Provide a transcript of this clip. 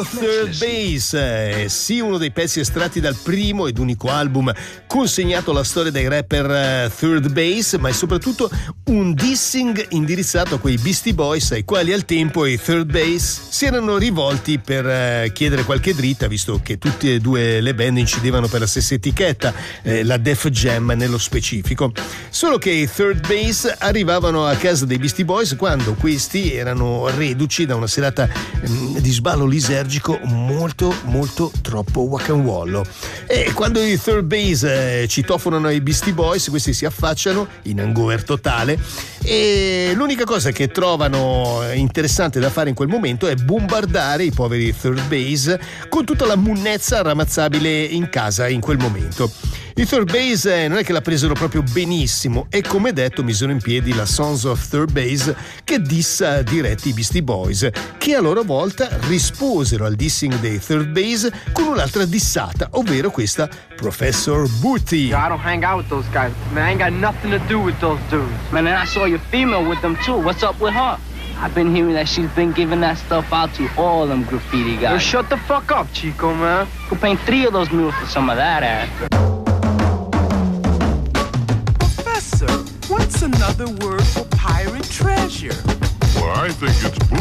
Third Base, sì, uno dei pezzi estratti dal primo ed unico album consegnato alla storia dei rapper Third Base, ma è soprattutto un dissing indirizzato a quei Beastie Boys ai quali al tempo i Third Base si erano rivolti per chiedere qualche dritta, visto che tutte e due le band incidevano per la stessa etichetta, la Def Jam nello specifico. Solo che i Third Base arrivavano a casa dei Beastie Boys quando questi erano reduci da una serata di sballo lisergico molto troppo waccanwollo. E quando i Third Base citofonano i Beastie Boys, questi si affacciano in hangover totale e l'unica cosa che trovano interessante da fare in quel momento è bombardare i poveri Third Base con tutta la munnezza ramazzabile in casa in quel momento. I Third Base non è che la presero proprio benissimo e, come detto, misero in piedi la Sons of Third Base che dissa diretti i Beastie Boys, che a loro volta risposero al dissing dei Third Base con un'altra dissata, ovvero questa Professor Booty. Yo, I don't hang out with those guys, man. I ain't got nothing to do with those dudes. Man, and I saw your female with them too. What's up with her? I've been hearing that she's been giving that stuff out to all them graffiti guys. Yo, shut the fuck up, Chico, man. Could paint 3 of those mules for some of that ass. Professor, what's another word for pirate treasure? Well, I think it's